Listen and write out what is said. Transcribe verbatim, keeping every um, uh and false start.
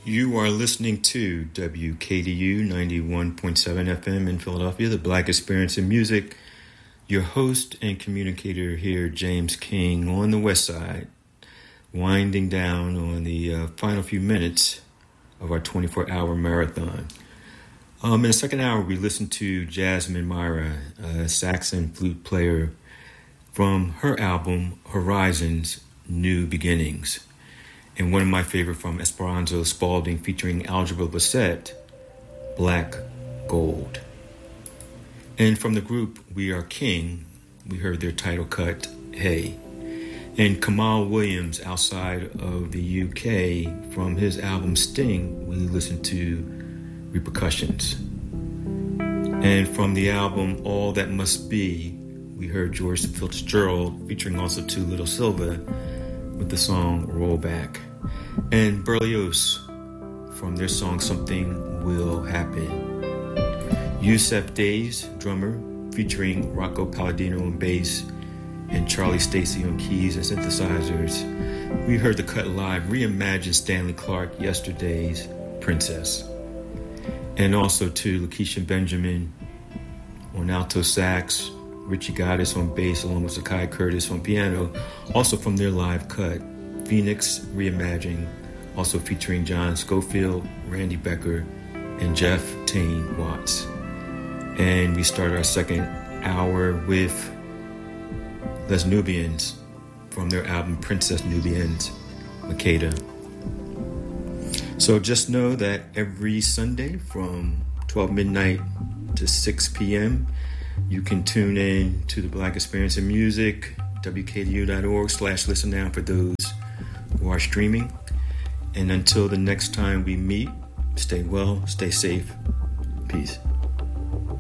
You are listening to W K D U ninety-one point seven F M in Philadelphia, the Black Experience in Music. Your host and communicator here, James King, on the West Side, winding down on the uh, final few minutes of our twenty-four hour marathon. Um, in the second hour, we listened to Jasmine Myra, a sax and flute player, from her album Horizons, New Beginnings. And one of my favorite from Esperanza Spalding featuring Algebra Bassett, Black Gold. And from the group We Are King, we heard their title cut, Hey. And Kamal Williams, outside of the U K, from his album Sting, we listened to Repercussions. And from the album All That Must Be, we heard George Fitzgerald featuring also to Little Silva with the song Rollback. And Berlioz from their song Something Will Happen. Yusef Days, drummer, featuring Rocco Palladino on bass and Charlie Stacey on keys and synthesizers. We heard the cut live reimagine Stanley Clarke Yesterday's Princess. And also to Lakeisha Benjamin on alto sax, Richie Gaddis on bass along with Zakai Curtis on piano, also from their live cut, Phoenix Reimagining, also featuring John Schofield, Randy Becker, and Jeff Tane Watts. And we start our second hour with Les Nubians from their album Princess Nubians, Makeda. So just know that every Sunday from twelve midnight to six p.m., you can tune in to the Black Experience in Music, W K D U dot org slash listen now for those who are streaming. And until the next time we meet, stay well, stay safe. Peace.